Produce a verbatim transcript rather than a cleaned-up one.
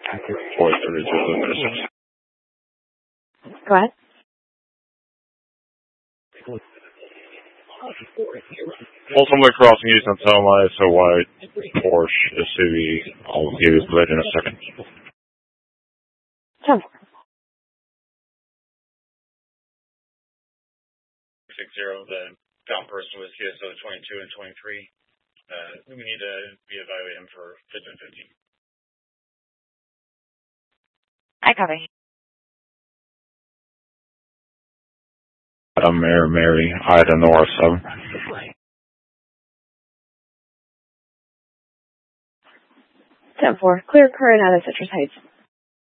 four thirty-two, Minnesota. Go ahead. Ultimately crossing East and Thelma, S O Y, Porsche, S U V. I'll give you the lead in a second. ten four. six zero, the down person was Q S O twenty-two and twenty-three. Uh, we need to be evaluating him for fifteen fifteen. I copy. Adam, Mary, Mary, Ida, Nora, seven. ten four. Clear current out of Citrus Heights.